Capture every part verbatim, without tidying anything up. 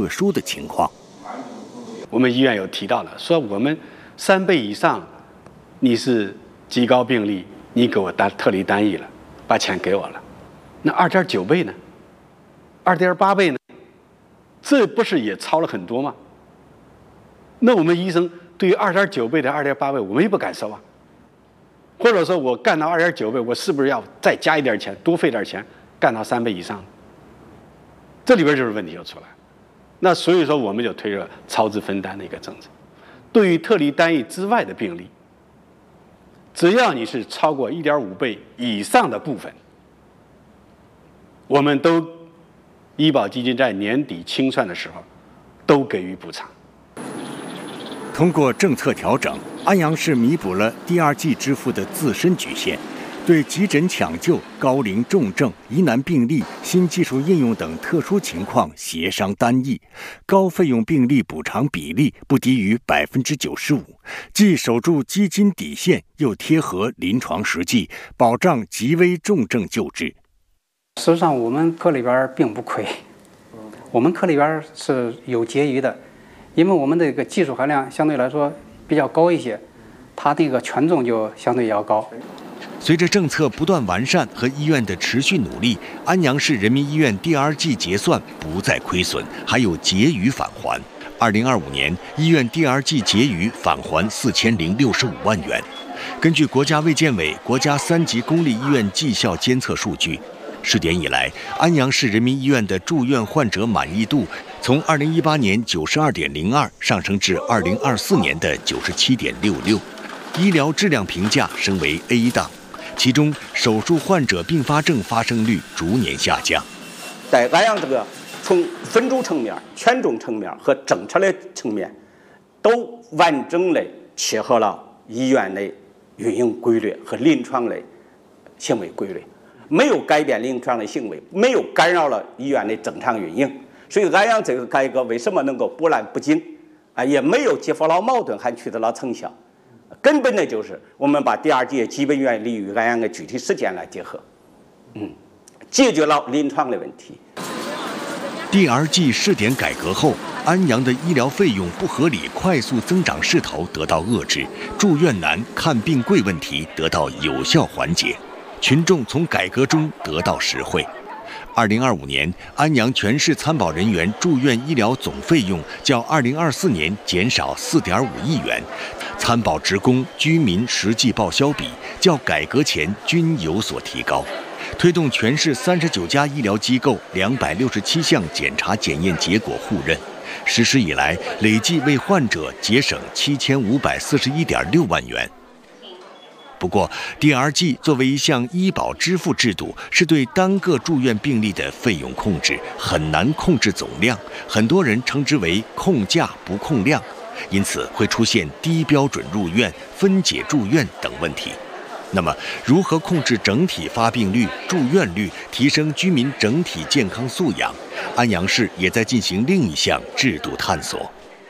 特殊的情况。 我们医院有提到了，说我们三倍以上，你是极高病例，你给我单特例单一了，把钱给我了。那二点九倍呢？二点八倍呢？这不是也超了很多吗？那我们医生对于二点九倍的二点八倍，我们也不敢收啊。或者说我干到二点九倍，我是不是要再加一点钱，多费点钱，干到三倍以上？这里边就是问题就出来。那所以说，我们就推了超支分担的一个政策。对于特例单一之外的病例，只要你是超过一点五倍以上的部分，我们都医保基金在年底清算的时候都给予补偿。 通过政策调整，安阳市弥补了第二季支付的自身局限，对急诊抢救、高龄重症、疑难病例、新技术应用等特殊情况协商单一，高费用病例补偿比例不低于百分之九十五，既守住基金底线，又贴合临床实际，保障极危重症救治。 实际上，我们科里边并不亏，我们科里边是有结余的，因为我们这个技术含量相对来说比较高一些，它这个权重就相对要高。 随着政策不断完善和医院的持续努力，安阳市人民医院第二季结算不再亏损，还有结余返还。二零二五年，医院第二季结余返还四千零六十五万元。根据国家卫健委国家三级公立医院绩效监测数据，试点以来，安阳市人民医院的住院患者满意度从二零一八年九十二点零二上升至二零二四年的九十七点六六，医疗质量评价升为 A 档。其中，手术患者并发症发生率逐年下降。 在安阳这个从分组层面、权重层面和政策的层面，都完整的切合了医院的运营规律和临床的行为规律，没有改变临床的行为，没有干扰了医院的正常运营。所以，安阳这个改革为什么能够波澜不惊啊？也没有激发了矛盾，还取得了成效。根本的就是我们把第二季基本原理与安阳的具体实践来结合，嗯，解决了临床的问题。 第二季试点改革后，安阳的医疗费用不合理快速增长势头得到遏制，住院难、看病贵问题得到有效缓解，群众从改革中得到实惠。二零二五年，安阳全市参保人员住院医疗总费用较二零二四年减少四点五亿元，参保职工、居民实际报销比较改革前均有所提高。推动全市三十九家医疗机构两百六十七项检查检验结果互认，实施以来累计为患者节省七千五百四十一点六万元。不过 ，D R G 作为一项医保支付制度，是对单个住院病例的费用控制，很难控制总量，很多人称之为控价不控量，因此会出现低标准入院、分解住院等问题。那么，如何控制整体发病率、住院率，提升居民整体健康素养？安阳市也在进行另一项制度探索。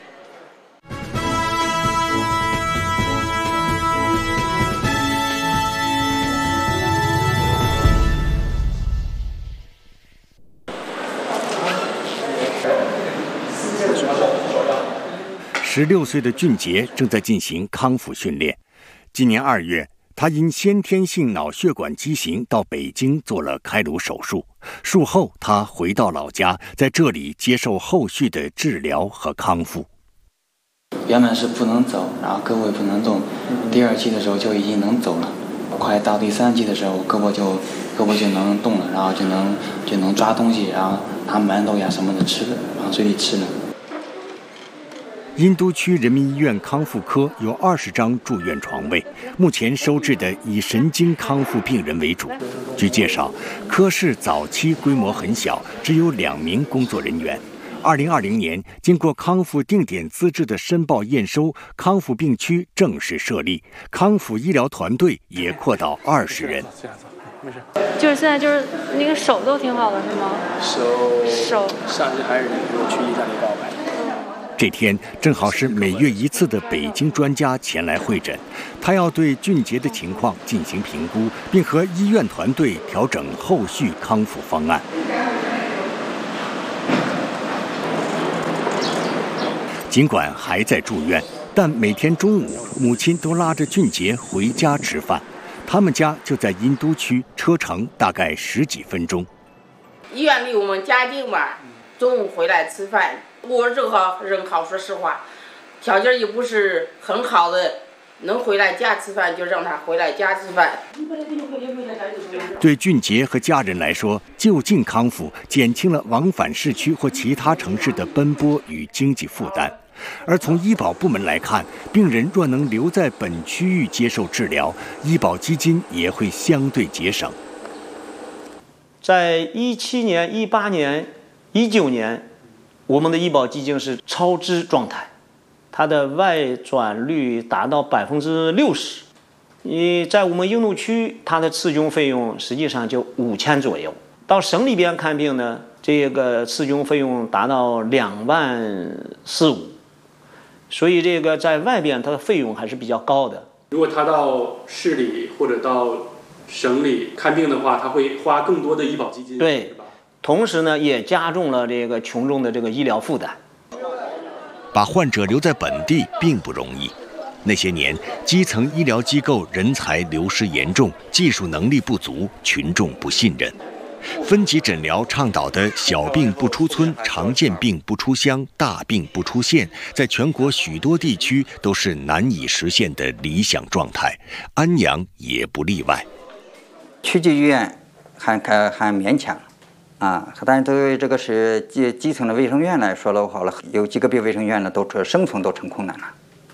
十六岁的俊杰正在进行康复训练。今年二月，他因先天性脑血管畸形到北京做了开颅手术。术后，他回到老家，在这里接受后续的治疗和康复。 原本是不能走，然后胳膊也不能动，第二期的时候就已经能走了。快到第三期的时候，胳膊就胳膊就能动了，然后就能就能抓东西，然后拿馒头呀什么的吃的，往嘴里吃了。 殷都区人民医院康复科有二十张住院床位，目前收治的以神经康复病人为主。据介绍，科室早期规模很小，只有两名工作人员。二零二零年，经过康复定点资质的申报验收，康复病区正式设立，康复医疗团队也扩到二十人。 就是现在就是那个手都挺好的，是吗？ 手手上次还是我去医院里报白。 这天正好是每月一次的北京专家前来会诊，他要对俊杰的情况进行评估，并和医院团队调整后续康复方案。 尽管还在住院，但每天中午，母亲都拉着俊杰回家吃饭。他们家就在殷都区，车程大概十几分钟。 医院离我们家近吧，中午回来吃饭。我正好人好，说实话，条件也不是很好的，能回来家吃饭就让他回来家吃饭。 对俊杰和家人来说，就近康复减轻了往返市区或其他城市的奔波与经济负担。而从医保部门来看，病人若能留在本区域接受治疗，医保基金也会相对节省。 在一七年、一八年、一九年，我们的医保基金是超支状态，它的外转率达到百分之六十。你在我们英路区，它的次均费用实际上就五千左右。到省里边看病呢，这个次均费用达到两万四五。所以这个在外边它的费用还是比较高的。 如果他到市里或者到省里看病的话，他会花更多的医保基金， 对，同时呢也加重了这个群众的这个医疗负担。 把患者留在本地并不容易。那些年，基层医疗机构人才流失严重，技术能力不足，群众不信任。分级诊疗倡导的小病不出村、常见病不出乡、大病不出县，在全国许多地区都是难以实现的理想状态，安阳也不例外。 区级医院还还还勉强，啊，但是对于这个是基基层的卫生院来说的话了，有几个别卫生院呢，都这生存都成困难了。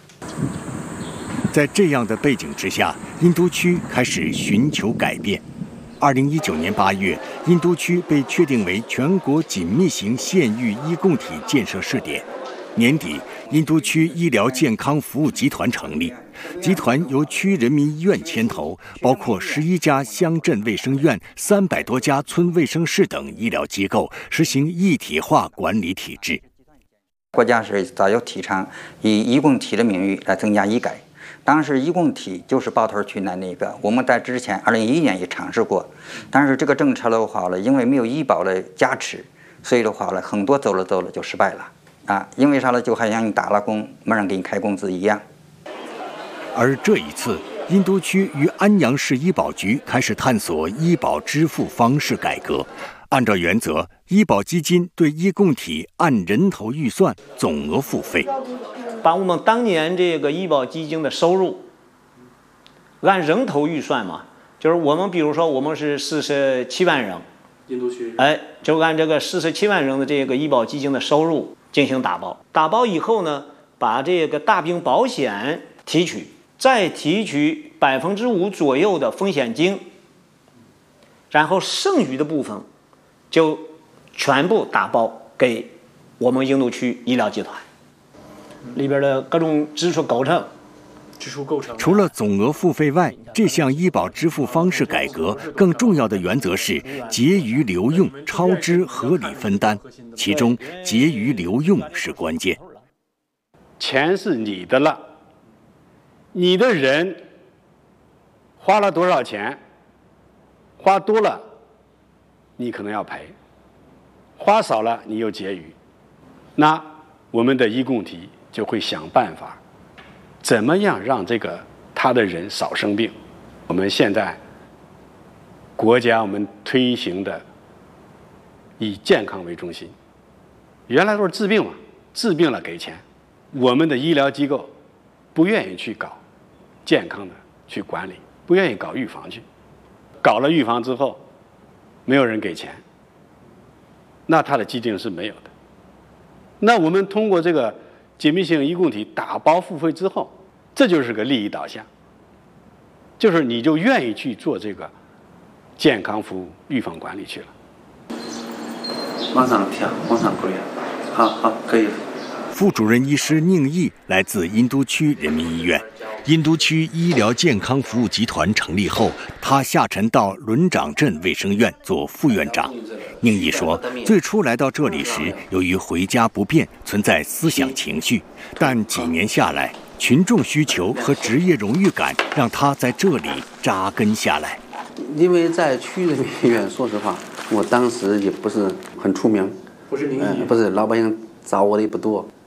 在这样的背景之下，殷都区开始寻求改变。二零一九年八月，殷都区被确定为全国紧密型县域医共体建设试点。年底，殷都区医疗健康服务集团成立，集团由区人民医院牵头，包括十一家乡镇卫生院、三百多家村卫生室等医疗机构，实行一体化管理体制。 国家是早有提倡以医共体的名誉来增加医改。当时医共体就是抱头区的那个，我们在之前二零一一年也尝试过，但是这个政策的话呢，因为没有医保的加持，所以的话呢，很多走了走了就失败了啊！因为啥呢？就好像你打了工，没人给你开工资一样。 而这一次，殷都区与安阳市医保局开始探索医保支付方式改革。按照原则，医保基金对医共体按人头预算，总额付费。 把我们当年这个医保基金的收入按人头预算嘛，就是我们比如说我们是四十七万人， 殷都区， 哎，就按这个四十七万人的这个医保基金的收入进行打包。打包以后呢，把这个大病保险提取，再提取百分之五左右的风险金，然后剩余的部分就全部打包给我们殷都区医疗集团。里边的各种支出构成， 支出构成。 除了总额付费外，这项医保支付方式改革更重要的原则是结余留用、超支合理分担，其中结余留用是关键。 钱是你的了，你的人花了多少钱，花多了你可能要赔，花少了你又结余，那我们的医共体就会想办法，怎么样让这个他的人少生病。我们现在国家我们推行的以健康为中心，原来都是治病嘛，治病了给钱，我们的医疗机构不愿意去搞健康的去管理，不愿意搞预防去，搞了预防之后没有人给钱，那它的基金是没有的。那我们通过这个紧密性医共体打包付费之后，这就是个利益导向，就是你就愿意去做这个健康服务预防管理去了。 往上调，往上归，好好可以。 副主任医师宁毅来自殷都区人民医院。殷都区医疗健康服务集团成立后，他下沉到轮长镇卫生院做副院长。宁毅说，最初来到这里时，由于回家不便，存在思想情绪，但几年下来，群众需求和职业荣誉感让他在这里扎根下来。 因为在区人民医院，说实话，我当时也不是很出名， 不是名医、 嗯，不是老百姓找我的也不多。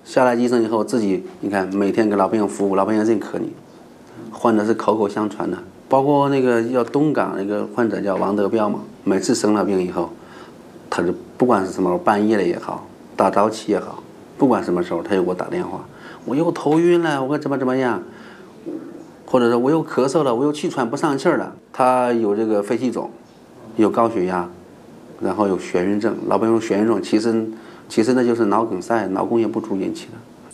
下来基层以后，自己你看每天给老百姓服务，老百姓认可你，患者是口口相传的。包括那个叫东港那个患者叫王德彪嘛，每次生了病以后，他是不管是什么时候，半夜了也好，大早起也好，不管什么时候，他就给我打电话，我又头晕了，我怎么怎么样，或者说我又咳嗽了，我又气喘不上气儿了。他有这个肺气肿，有高血压，然后有眩晕症。老百姓说眩晕症，其实其实那就是脑梗塞、脑供血不足引起的。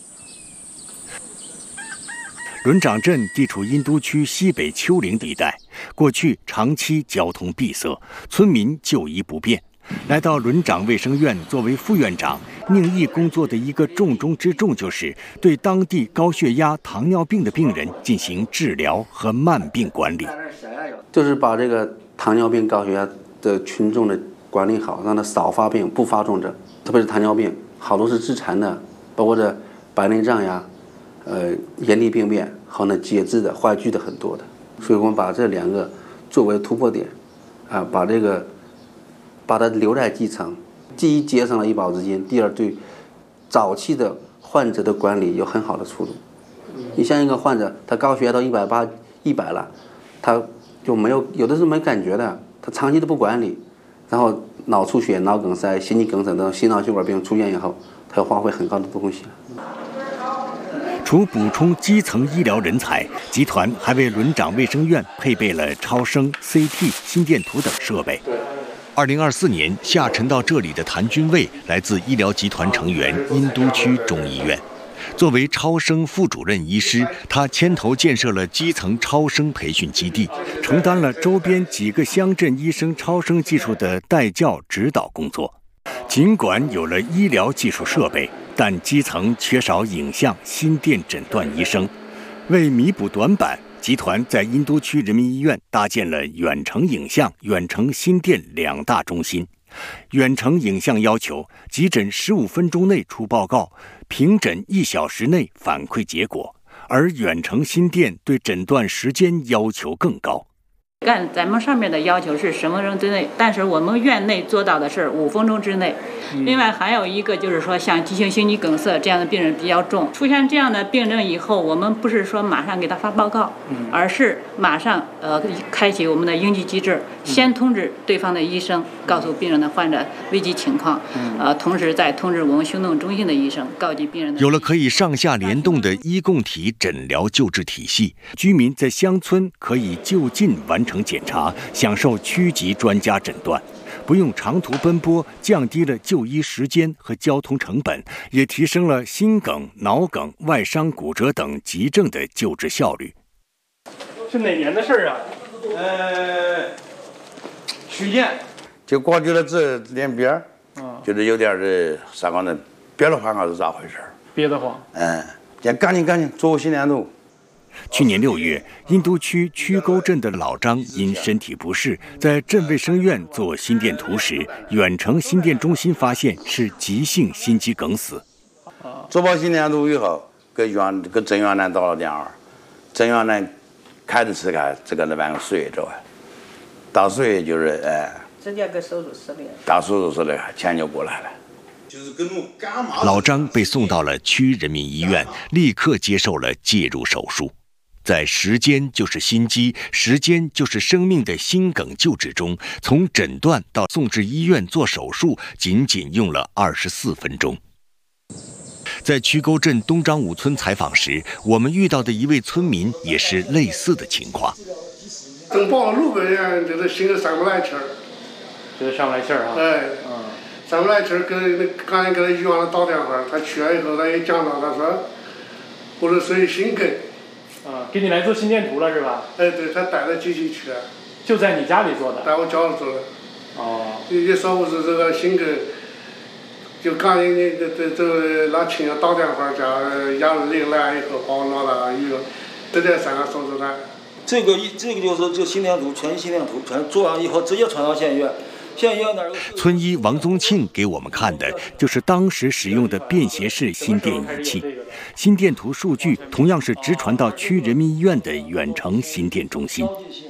轮长镇地处殷都区西北丘陵地带，过去长期交通闭塞，村民就医不便。来到轮长卫生院作为副院长，宁毅工作的一个重中之重就是对当地高血压、糖尿病的病人进行治疗和慢病管理， 就是把这个糖尿病、高血压的群众的管理好，让他少发病、不发重症。特别是糖尿病，好多是致残的，包括这白内障呀。呃，眼底病变和那截肢的、坏疽的很多的，所以我们把这两个作为突破点，啊，把这个把它留在基层，第一节省了医保资金，第二对早期的患者的管理有很好的出路。你像一个患者，他高血压到一百八、一百了，他就没有有的是没感觉的，他长期都不管理，然后脑出血、脑梗塞、心肌梗塞等心脑血管病出现以后，他要花费很高的东西。 除补充基层医疗人才，集团还为轮长卫生院配备了超声、C T、心电图等设备。二零二四年下沉到这里的谭军卫来自医疗集团成员殷都区中医院，作为超声副主任医师，他牵头建设了基层超声培训基地，承担了周边几个乡镇医生超声技术的带教指导工作。尽管有了医疗技术设备，但基层缺少影像、心电诊断医生。为弥补短板，集团在殷都区人民医院搭建了远程影像、远程心电两大中心。远程影像要求急诊十五分钟内出报告，平诊一小时内反馈结果，而远程心电对诊断时间要求更高。 干咱们上面的要求是十分钟之内，但是我们院内做到的是五分钟之内。另外还有一个就是说，像急性心肌梗塞这样的病人比较重，出现这样的病症以后，我们不是说马上给他发报告，而是马上呃开启我们的应急机制，先通知对方的医生，告诉病人的患者危急情况，呃，同时再通知我们行动中心的医生，告知病人的。 有了可以上下联动的医共体诊疗救治体系，居民在乡村可以就近完成检查，享受区级专家诊断，不用长途奔波，降低了就医时间和交通成本，也提升了心梗、脑梗、外伤、骨折等急症的救治效率。 是哪年的事儿啊？呃，去年就光觉得这连边儿，嗯，就是有点的啥讲呢？憋得慌还是咋回事？ 憋得慌。 嗯，先赶紧赶紧做心电图。 去年六月，殷都区曲沟镇的老张因身体不适，在镇卫生院做心电图时，远程心电中心发现是急性心肌梗死。 做完心电图以后，给院给镇院南打了电话，镇院南开着车看这个那办个十月走啊，到十月就是哎， 直接给手术室里， 到手术室里钱就过来了。 老张被送到了区人民医院，立刻接受了介入手术。在时间就是心肌，时间就是生命的心梗救治中，从诊断到送至医院做手术，仅仅用了二十四分钟。在曲沟镇东张五村采访时，我们遇到的一位村民也是类似的情况。 等报了路边人，这个心里上不来气儿， 就是上不来气儿啊。 哎，嗯，上不来气儿，给那刚才给他医院里打电话，他去了以后，他也讲到，他说，我说属于心梗。 啊，给你来做心电图了是吧？ 哎，对，他带着机器去的， 就在你家里做的。 在我家里做的。 哦。 也说我是这个心梗，就刚你这这这那亲戚打电话叫幺二零来以后把我拿到医院，直接上个手术台。 这个这个就是这个心电图，全心电图全做完以后直接传到县医院。县医院那儿。 村医王宗庆给我们看的就是当时使用的便携式心电仪器，心电图数据同样是直传到区人民医院的远程心电中心。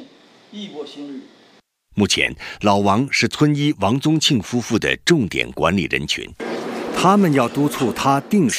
目前，老王是村医王宗庆夫妇的重点管理人群，他们要督促他定时